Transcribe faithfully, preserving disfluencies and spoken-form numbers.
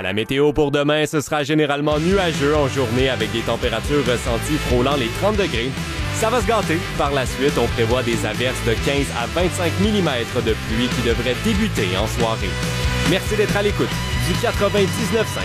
la météo pour demain, ce sera généralement nuageux en journée avec des températures ressenties frôlant les trente degrés. Ça va se gâter. Par la suite, on prévoit des averses de quinze à vingt-cinq millimètres de pluie qui devraient débuter en soirée. Merci d'être à l'écoute du quatre-vingt-dix-neuf cinq.